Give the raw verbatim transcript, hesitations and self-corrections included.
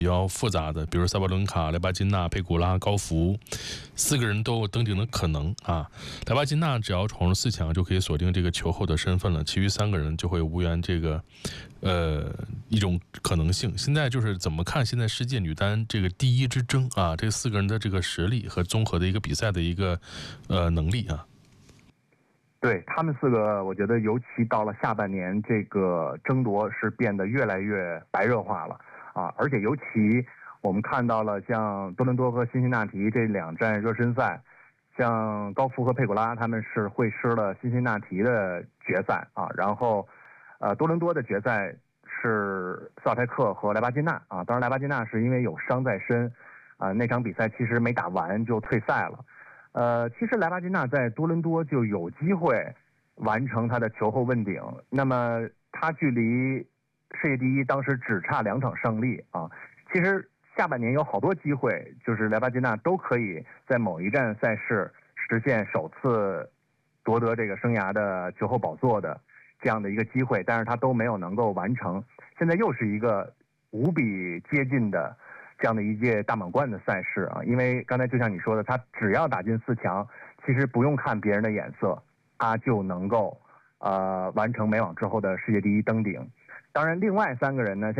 比较复杂的，比如萨巴伦卡、莱巴金娜、佩古拉、高福，四个人都有登顶的可能啊。莱巴金娜只要闯入四强就可以锁定这个球后的身份了，其余三个人就会无缘这个呃一种可能性。现在就是怎么看现在世界女单这个第一之争啊，这四个人的这个实力和综合的一个比赛的一个呃能力啊。 对他们四个，我觉得尤其到了下半年，这个争夺是变得越来越白热化了。啊，而且尤其我们看到了像多伦多和辛辛那提这两站热身赛，像高福和佩古拉他们是会师了辛辛那提的决赛啊，然后呃多伦多的决赛是斯瓦泰克和莱巴金娜啊，当然莱巴金娜是因为有伤在身啊，那场比赛其实没打完就退赛了。呃，其实莱巴金娜在多伦多就有机会完成她的球后问鼎，那么她距离世界第一当时只差两场胜利啊！其实下半年有好多机会，就是莱巴金娜都可以在某一站赛事实现首次夺得这个生涯的球后宝座的这样的一个机会，但是她都没有能够完成。现在又是一个无比接近的这样的一届大满贯的赛事啊！因为刚才就像你说的，她只要打进四强，其实不用看别人的眼色，她就能够呃完成美网之后的世界第一登顶。当然，另外三个人呢，像